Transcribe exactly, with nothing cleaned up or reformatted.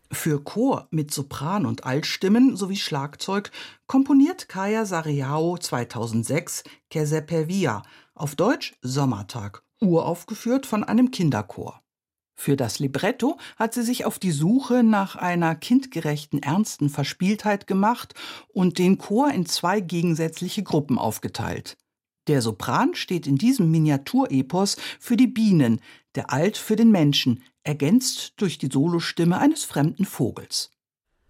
Für Chor mit Sopran- und Altstimmen sowie Schlagzeug komponiert Kaja Saariaho zweitausendsechs Que se per via, auf Deutsch Sommertag, uraufgeführt von einem Kinderchor. Für das Libretto hat sie sich auf die Suche nach einer kindgerechten, ernsten Verspieltheit gemacht und den Chor in zwei gegensätzliche Gruppen aufgeteilt. Der Sopran steht in diesem Miniaturepos für die Bienen, der Alt für den Menschen, ergänzt durch die Solostimme eines fremden Vogels.